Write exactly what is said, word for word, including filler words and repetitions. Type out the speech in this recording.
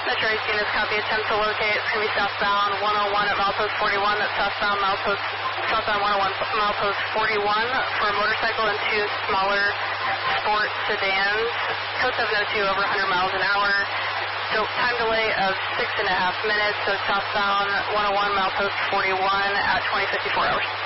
Metro East units copy. Attempt to locate previous southbound one oh one at milepost forty-one. That's southbound milepost, southbound one oh one milepost forty-one for a motorcycle and two smaller sport sedans. Code seven oh two over one hundred miles an hour. So time delay of six and a half minutes. So southbound one oh one milepost forty-one at twenty fifty-four hours.